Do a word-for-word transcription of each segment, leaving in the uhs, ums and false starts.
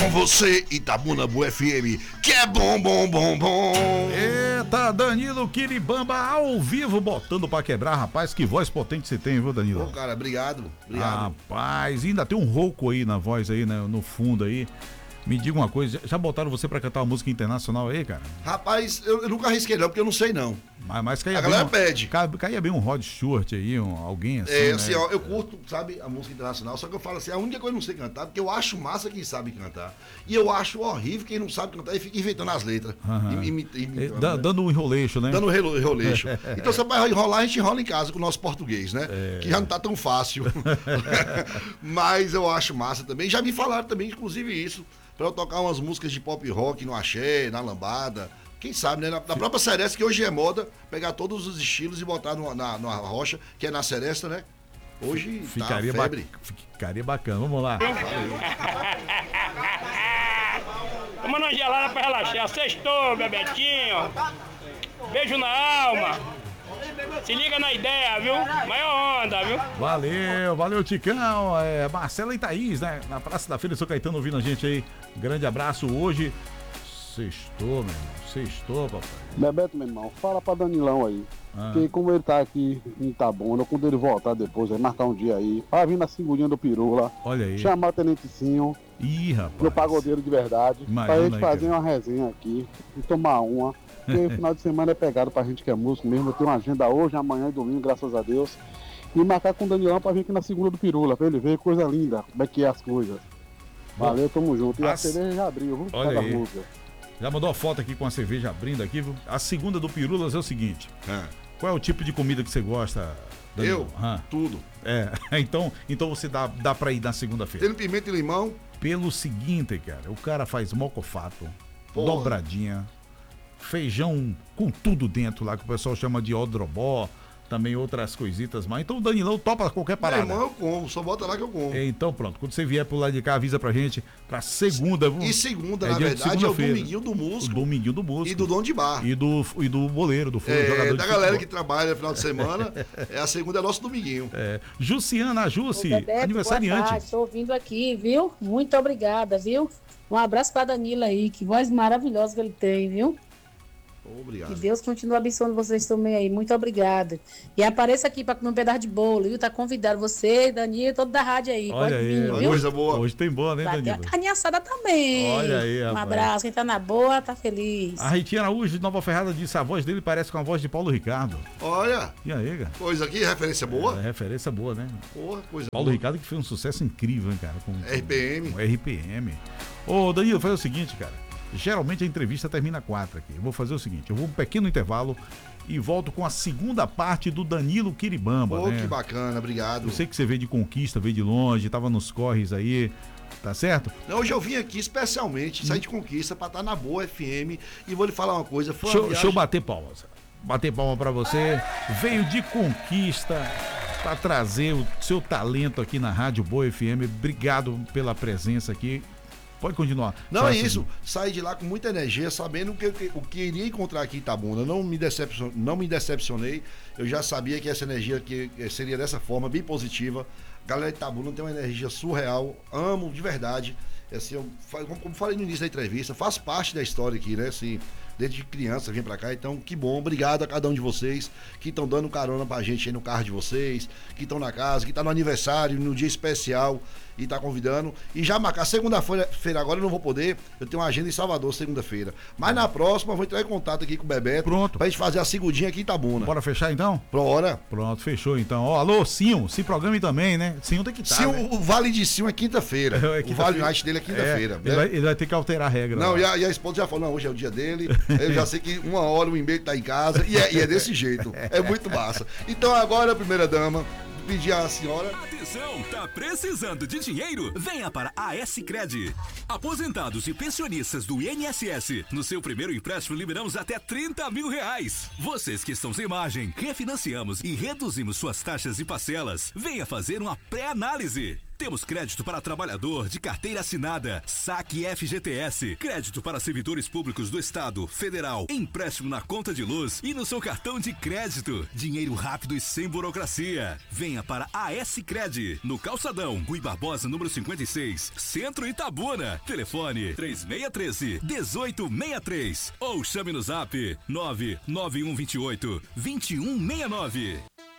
com você, Itabuna Boa F M, que é bom, bom, bom, bom. Eita, Danilo Quiribamba ao vivo, botando pra quebrar, rapaz, que voz potente você tem, viu, Danilo? Pô, cara, obrigado, obrigado. Rapaz, ainda tem um rouco aí na voz aí, né, no fundo aí. Me diga uma coisa, já botaram você pra cantar uma música internacional aí, cara? Rapaz, eu, eu nunca arrisquei não, porque eu não sei não. Mas, mas caía A bem galera um, pede. Caia, caía bem um Rod Stewart aí, um, alguém assim, É, né? assim, ó, eu curto, sabe, a música internacional, só que eu falo assim, a única coisa que eu não sei cantar, porque eu acho massa quem sabe cantar. E eu acho horrível quem não sabe cantar e fica inventando as letras. Uhum. Imi, imi, é, da, né? Dando um enroleixo, né? Dando um enroleixo. Então, você vai enrolar, a gente enrola em casa com o nosso português, né? É. Que já não tá tão fácil. Mas eu acho massa também. Já me falaram também, inclusive, isso, pra eu tocar umas músicas de pop rock no axé, na lambada. Quem sabe, né? Na, na própria Seresta, que hoje é moda, pegar todos os estilos e botar no, na, numa rocha, que é na Seresta, né? Hoje ficaria, tá febre. ba ficaria bacana, vamos lá. Tomando uma gelada pra relaxar. Sextou, Bebetinho. Beijo na alma. Se liga na ideia, viu? Maior onda, viu? Valeu, valeu, Ticão. É, Marcela e Thaís, né? Na Praça da Feira, São Caetano ouvindo a gente aí. Grande abraço hoje. Sextou, meu irmão. Sextou, papai. Bebeto, meu irmão, fala pra Danilão aí. Ah. Que como ele tá aqui em Itabuna, quando ele voltar depois, vai marcar um dia aí, pra vir na segurinha do Pirula. Olha aí. Chamar o Tenente Cinho. Ih, rapaz. Meu pagodeiro de verdade. Imagina pra gente aí, fazer cara. uma resenha aqui e tomar uma. Porque o final de semana é pegado pra gente que é músico mesmo. Eu tenho uma agenda hoje, amanhã e domingo, graças a Deus. E marcar com o Danilão pra vir aqui na segunda do Pirula, pra ele ver coisa linda, como é que é as coisas. Valeu, tamo junto. E As... a cerveja já abriu, viu? Olha Cada aí. música. Já mandou a foto aqui com a cerveja abrindo aqui, viu? A segunda do Pirulas é o seguinte. É. Qual é o tipo de comida que você gosta, Danilo? Eu? Ah. Tudo. É, então, então você dá, dá pra ir na segunda-feira. Tendo pimenta e limão. Pelo seguinte, cara, o cara faz mocofato, Porra. dobradinha, feijão com tudo dentro lá, que o pessoal chama de odrobó, também outras coisitas mais. Então o Danilão topa qualquer parada. Meu irmão, eu como, só bota lá que eu como. Então pronto, quando você vier pro lado de cá, avisa pra gente, pra segunda. viu? E segunda, É na dia de verdade, é o segunda-feira. dominguinho do músico O dominguinho do músico. e do dono de bar. E do, e do boleiro, do É, jogador da de galera futebol. que trabalha no final de semana, é a segunda é nosso dominguinho. É. Jussiana, Jussi, Ô, Bebeto, aniversariante. Estou ouvindo aqui, viu? Muito obrigada, viu? Um abraço para Danila aí, que voz maravilhosa que ele tem, viu? Obrigado. Que Deus continue abençoando vocês também aí. Muito obrigada. E apareça aqui para comer um pedaço de bolo, viu? Tá convidado você, Danilo, todo da rádio aí. Olha Pode aí, vir, olha. viu? Coisa boa. Hoje tem boa, né, Vai ter a Danilo? carne assada também. Olha aí, Um rapaz. abraço. Quem tá na boa, tá feliz. A Ritinha Araújo de Nova Ferrada disse: a voz dele parece com a voz de Paulo Ricardo. Olha, E aí, cara? coisa aqui, referência boa. É, referência boa, né? Porra, coisa Paulo boa. Ricardo que fez um sucesso incrível, hein, cara? Com, R P M. Com R P M. Ô, Danilo, faz o seguinte, cara. Geralmente a entrevista termina quatro aqui. Eu vou fazer o seguinte: eu vou um pequeno intervalo e volto com a segunda parte do Danilo Quiribamba. Pô, né? que bacana, obrigado. Eu sei que você veio de conquista, veio de longe, tava nos corres aí, tá certo? Não, hoje eu vim aqui especialmente, sair de conquista pra estar na Boa F M e vou lhe falar uma coisa. Foi uma Deixa, eu- viagem... deixa eu bater palmas. Bater palma pra você. Veio de conquista pra trazer o seu talento aqui na Rádio Boa F M. Obrigado pela presença aqui. Pode continuar. Não, Só é assim. isso. Saí de lá com muita energia, sabendo o que, o que- o que iria encontrar aqui em Itabuna. Não me, decepcion, não me decepcionei. Eu já sabia que essa energia que eh, seria dessa forma, bem positiva. A galera de Itabuna tem uma energia surreal. Amo de verdade. Assim, eu, fa- como, como falei no início da entrevista, faz parte da história aqui, né? Assim, desde criança vim pra cá. Então, que bom. Obrigado a cada um de vocês que estão dando carona pra gente aí no carro de vocês, que estão na casa, que tá no aniversário, no dia especial e tá convidando. E já marcar segunda-feira feira agora eu não vou poder. Eu tenho uma agenda em Salvador segunda-feira. Mas na próxima eu vou entrar em contato aqui com o Bebeto. Pronto. Pra gente fazer a segundinha aqui em Itabuna. Bora fechar então? Bora. Pronto, fechou então. Ó, alô, Sinho, se programe também, né? Sinho tem que estar. Se né? o, o Vale de Sil é quinta-feira. É, é o Vale quinta-feira. Night dele é quinta-feira. É, né? ele, vai, ele vai ter que alterar a regra. Não, lá. e a, e a esposa já falou, não, hoje é o dia dele, eu já sei que uma hora o e-mail tá em casa, e é, e é desse jeito, é muito massa. Então agora, primeira dama, pedir à senhora... Atenção, tá precisando de dinheiro? Venha para a S-Cred. Aposentados e pensionistas do I N S S, no seu primeiro empréstimo liberamos até trinta mil reais. Vocês que estão sem margem, refinanciamos e reduzimos suas taxas e parcelas. Venha fazer uma pré-análise. Temos crédito para trabalhador de carteira assinada, Saque F G T S, crédito para servidores públicos do Estado, Federal, empréstimo na conta de luz e no seu cartão de crédito. Dinheiro rápido e sem burocracia. Venha para a S-Cred, no Calçadão, Rui Barbosa, número cinquenta e seis, Centro Itabuna. Telefone três seis um três, um oito seis três ou chame no zap nove nove um dois oito, dois um seis nove.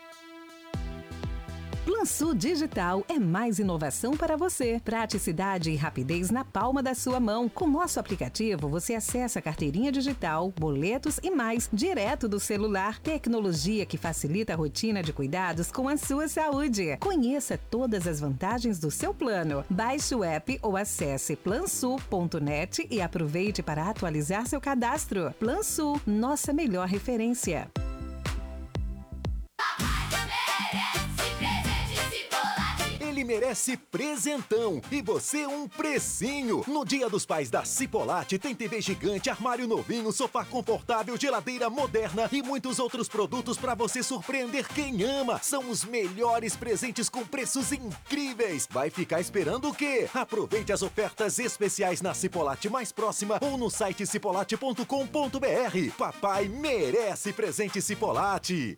Plansul Digital é mais inovação para você. Praticidade e rapidez na palma da sua mão. Com nosso aplicativo, você acessa a carteirinha digital, boletos e mais, direto do celular. Tecnologia que facilita a rotina de cuidados com a sua saúde. Conheça todas as vantagens do seu plano. Baixe o app ou acesse plansul ponto net e aproveite para atualizar seu cadastro. Plansul, nossa melhor referência. Ele merece presentão e você um precinho. No Dia dos Pais da Cipolate tem T V gigante, armário novinho, sofá confortável, geladeira moderna e muitos outros produtos para você surpreender quem ama. São os melhores presentes com preços incríveis. Vai ficar esperando o quê? Aproveite as ofertas especiais na Cipolate mais próxima ou no site cipolate ponto com ponto br. Papai merece presente Cipolate.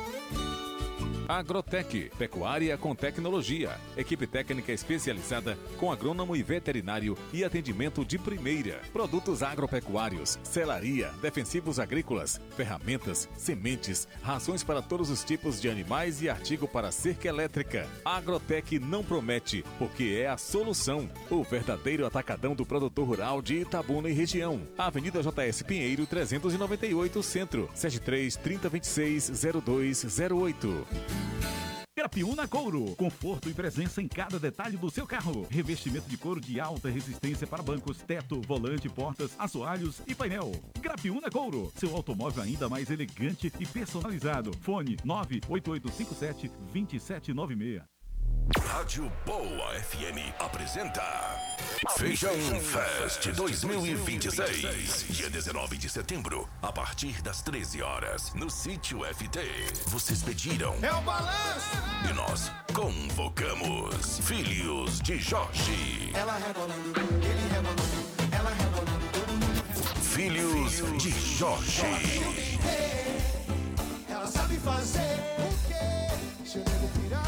Agrotec, pecuária com tecnologia. Equipe técnica especializada com agrônomo e veterinário e atendimento de primeira. Produtos agropecuários, selaria, defensivos agrícolas, ferramentas, sementes, rações para todos os tipos de animais e artigo para cerca elétrica. Agrotec não promete, porque é a solução. O verdadeiro atacadão do produtor rural de Itabuna e região. Avenida J S Pinheiro, trezentos e noventa e oito, Centro, sete três, trinta, vinte e seis, zero dois zero oito. Grapiúna Couro, conforto e presença em cada detalhe do seu carro. Revestimento de couro de alta resistência para bancos, teto, volante, portas, assoalhos e painel. Grapiúna Couro, seu automóvel ainda mais elegante e personalizado. Fone nove oito oito cinco sete, dois sete nove seis. Rádio Boa F M apresenta Feijão Fest dois mil e vinte e seis, dia dezenove de setembro, a partir das treze horas, no Sítio F T. Vocês pediram. É o balanço! E nós convocamos Filhos de Jorge. Ela rebolando, ele rebolando, ela rebolando, todo mundo. Filhos, Filhos de Jorge. Jorge. Ela sabe fazer o quê? Se eu devo pirar.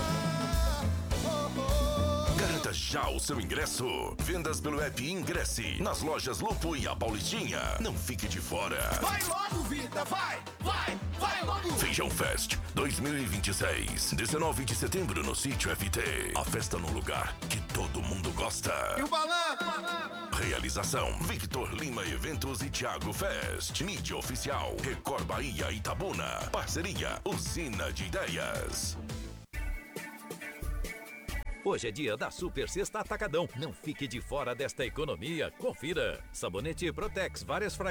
Garanta já o seu ingresso. Vendas pelo app Ingresse, nas lojas Lupo e a Paulistinha. Não fique de fora. Vai logo, vida, vai, vai, vai logo. Feijão Fest dois mil e vinte e seis, dezenove de setembro no Sítio F T. A festa num lugar que todo mundo gosta. E o balanço? Realização: Victor Lima Eventos e Thiago Fest. Mídia oficial: Record Bahia Itabuna. Parceria: Usina de Ideias. Hoje é dia da Super Sexta Atacadão. Não fique de fora desta economia. Confira. Sabonete Protex, várias fragancias.